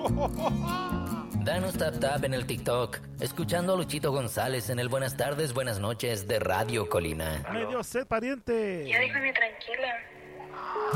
Danos tap tap en el TikTok, escuchando a Luchito González en el Buenas tardes, buenas noches de Radio Colina. Me dio sed, pariente. Ya déjame tranquila.